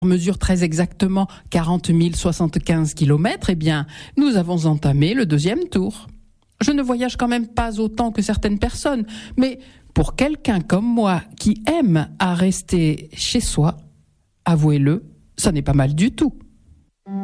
mesure très exactement 40 075 kilomètres, eh bien, nous avons entamé le deuxième tour. Je ne voyage quand même pas autant que certaines personnes, mais pour quelqu'un comme moi qui aime à rester chez soi, avouez-le, ça n'est pas mal du tout.